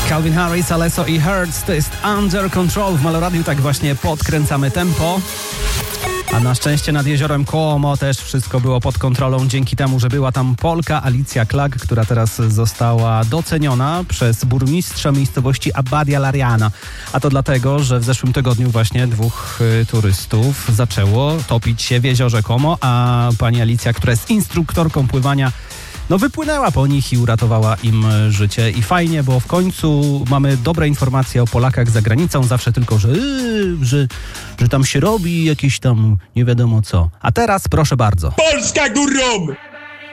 Calvin Harris, Alesso i Hertz. To jest Under Control w Meloradiu. Tak właśnie podkręcamy tempo. A na szczęście nad jeziorem Como też wszystko było pod kontrolą dzięki temu, że była tam Polka Alicja Klag, która teraz została doceniona przez burmistrza miejscowości Abbadia Lariana. A to dlatego, że w zeszłym tygodniu właśnie 2 turystów zaczęło topić się w jeziorze Como, a pani Alicja, która jest instruktorką pływania, wypłynęła po nich i uratowała im życie. I fajnie, bo w końcu mamy dobre informacje o Polakach za granicą. Zawsze tylko, że tam się robi jakieś tam nie wiadomo co. A teraz proszę bardzo. Polska górą!